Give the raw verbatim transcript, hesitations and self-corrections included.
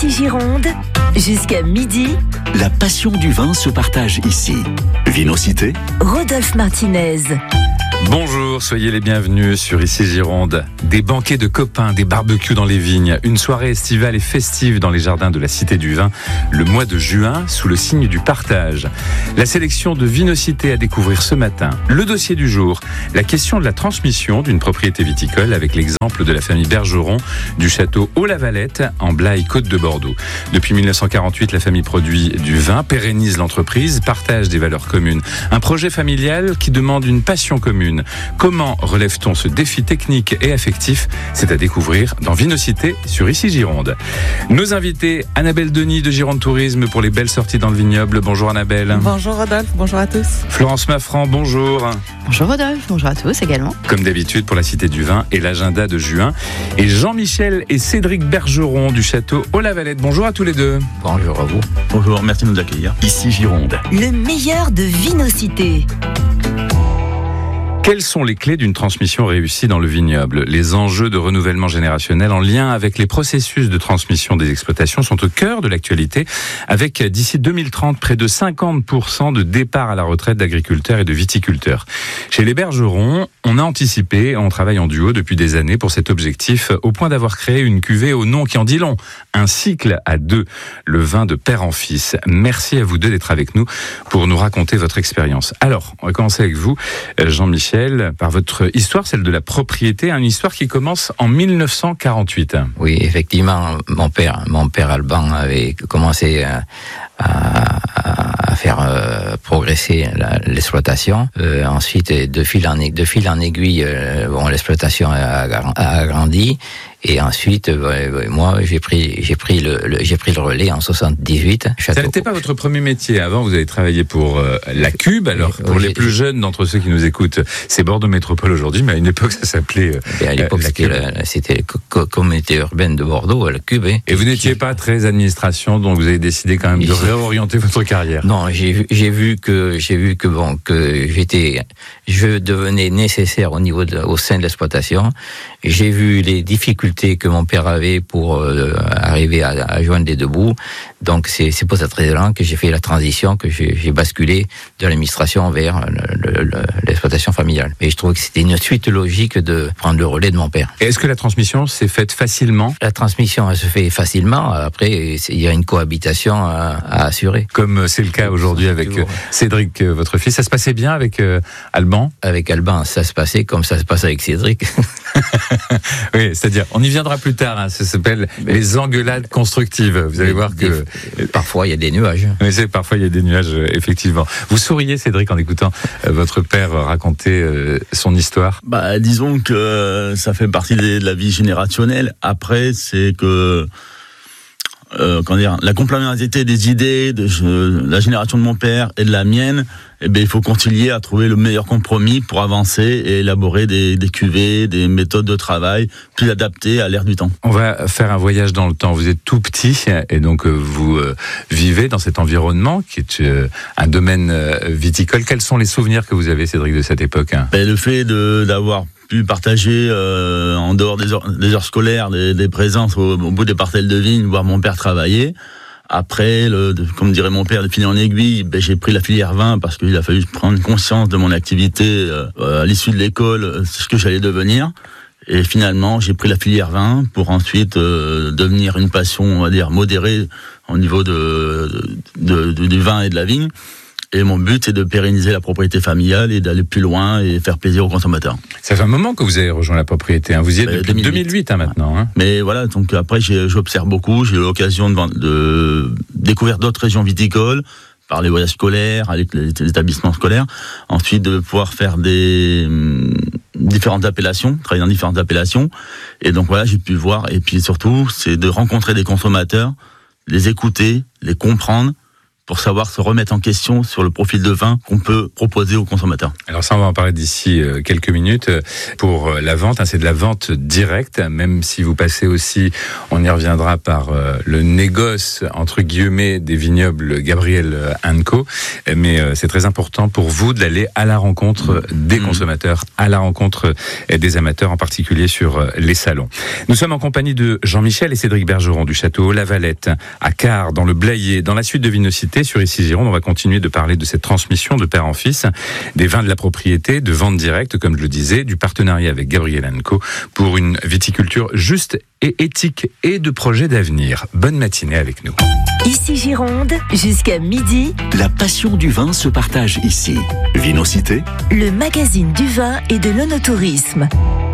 Ici Gironde, jusqu'à midi. La passion du vin se partage ici. Vinocité, Rodolphe Martinez. Bonjour, soyez les bienvenus sur Ici Gironde. Des banquets de copains, des barbecues dans les vignes, une soirée estivale et festive dans les jardins de la Cité du Vin, le mois de juin, sous le signe du partage. La sélection de Vinocité à découvrir ce matin. Le dossier du jour, la question de la transmission d'une propriété viticole avec l'exemple de la famille Bergeron du château Haut-la-Valette en Blaye, Côte de Bordeaux. Depuis mille neuf cent quarante-huit, la famille produit du vin, pérennise l'entreprise, partage des valeurs communes. Un projet familial qui demande une passion commune. Comment relève-t-on ce défi technique et affectif ? C'est à découvrir dans Vinocité sur Ici Gironde. Nos invités, Annabelle Denis de Gironde Tourisme pour les belles sorties dans le vignoble. Bonjour Annabelle. Bonjour Rodolphe, bonjour à tous. Florence Maffran, bonjour. Bonjour Rodolphe, bonjour à tous également. Comme d'habitude pour la Cité du Vin et l'agenda de juin. Et Jean-Michel et Cédric Bergeron du château Haut-la-Valette. Bonjour à tous les deux. Bonjour à vous. Bonjour, merci de nous accueillir. Ici Gironde. Le meilleur de Vinocité. Quelles sont les clés d'une transmission réussie dans le vignoble ? Les enjeux de renouvellement générationnel en lien avec les processus de transmission des exploitations sont au cœur de l'actualité, avec d'ici deux mille trente près de cinquante pour cent de départ à la retraite d'agriculteurs et de viticulteurs. Chez les Bergerons, on a anticipé, on travaille en duo depuis des années pour cet objectif, au point d'avoir créé une cuvée au nom qui en dit long, un cycle à deux, le vin de père en fils. Merci à vous deux d'être avec nous pour nous raconter votre expérience. Alors, on va commencer avec vous, Jean-Michel. Par votre histoire, celle de la propriété, une histoire qui commence en mille neuf cent quarante-huit. Oui, effectivement, mon père, mon père Alban avait commencé à, à, à faire euh, progresser la, l'exploitation. Euh, ensuite, de fil en, de fil en aiguille, euh, bon, l'exploitation a, a agrandi. Et ensuite, euh, moi, j'ai pris, j'ai pris le, le, j'ai pris le relais en soixante-dix-huit. Ça n'était pas votre premier métier. Avant, vous avez travaillé pour euh, la Cube. Alors, oui, pour oui, les plus jeunes d'entre ceux qui nous écoutent, c'est Bordeaux Métropole aujourd'hui, mais à une époque, ça s'appelait. Euh, à l'époque, la c'était, la, c'était la co- communauté urbaine de Bordeaux, la Cube. Hein. Et vous n'étiez pas très administration, donc vous avez décidé quand même de réorienter votre carrière. Non, j'ai vu, j'ai vu que, j'ai vu que bon, que j'étais, je devenais nécessaire au niveau de, au sein de l'exploitation. J'ai vu les difficultés que mon père avait pour euh, arriver à, à joindre les deux bouts. Donc c'est, c'est pour cette raison que j'ai fait la transition, que j'ai, j'ai basculé de l'administration vers le, le, le, l'exploitation familiale. Et je trouvais que c'était une suite logique de prendre le relais de mon père. Et est-ce que la transmission s'est faite facilement ? La transmission, elle se fait facilement. Après, il y a une cohabitation à, à assurer. Comme c'est le cas aujourd'hui avec toujours. Cédric, votre fils. Ça se passait bien avec euh, Alban ? Avec Alban, ça se passait comme ça se passe avec Cédric. Oui, c'est-à-dire, on y viendra plus tard, hein, ça s'appelle mais, les engueulades constructives. Vous allez mais, voir que... Des, parfois, il y a des nuages. Oui, c'est, parfois, il y a des nuages, effectivement. Vous souriez, Cédric, en écoutant euh, votre père raconter euh, son histoire ? Bah, disons que euh, ça fait partie de la vie générationnelle. Après, c'est que... Euh, comment dire, la complémentarité des idées de je, la génération de mon père et de la mienne, eh bien, il faut concilier à trouver le meilleur compromis pour avancer et élaborer des, des cuvées, des méthodes de travail plus adaptées à l'ère du temps. On va faire un voyage dans le temps. Vous êtes tout petit et donc vous euh, vivez dans cet environnement qui est euh, un domaine euh, viticole. Quels sont les souvenirs que vous avez, Cédric, de cette époque ? Ben, le fait de, d'avoir pu partager euh, en dehors des heures, des heures scolaires, des, des présences au, au bout des parcelles de vigne, voir mon père travailler. Après, le, de, comme dirait mon père, de fil en aiguille, ben, j'ai pris la filière vin parce qu'il a fallu prendre conscience de mon activité euh, à l'issue de l'école, ce que j'allais devenir. Et finalement, j'ai pris la filière vin pour ensuite euh, devenir une passion, on va dire, modérée au niveau de, de, de, du vin et de la vigne. Et mon but, c'est de pérenniser la propriété familiale et d'aller plus loin et faire plaisir aux consommateurs. Ça fait un moment que vous avez rejoint la propriété. Hein. Vous y êtes depuis deux mille huit, deux mille huit hein, maintenant. Hein. Mais voilà, donc après, j'ai, j'observe beaucoup. J'ai eu l'occasion de, de découvrir d'autres régions viticoles par les voyages scolaires, avec les, les établissements scolaires. Ensuite, de pouvoir faire des hum, différentes appellations, travailler dans différentes appellations. Et donc voilà, j'ai pu voir. Et puis surtout, c'est de rencontrer des consommateurs, les écouter, les comprendre, pour savoir se remettre en question sur le profil de vin qu'on peut proposer aux consommateurs. Alors ça, on va en parler d'ici quelques minutes. Pour la vente, hein, c'est de la vente directe, même si vous passez aussi, on y reviendra, par le négoce, entre guillemets, des vignobles Gabriel and Co. Mais c'est très important pour vous d'aller à la rencontre des consommateurs, à la rencontre des amateurs, en particulier sur les salons. Nous sommes en compagnie de Jean-Michel et Cédric Bergeron du château La Valette, à Quart, dans le Blayais, dans la suite de Vinocité. Sur Ici Gironde, on va continuer de parler de cette transmission de père en fils, des vins de la propriété, de vente directe, comme je le disais, du partenariat avec Gabriel and Co pour une viticulture juste et éthique et de projets d'avenir. Bonne matinée avec nous. Ici Gironde, jusqu'à midi, La passion du vin se partage ici. Vinocité, le magazine du vin et de l'œnotourisme.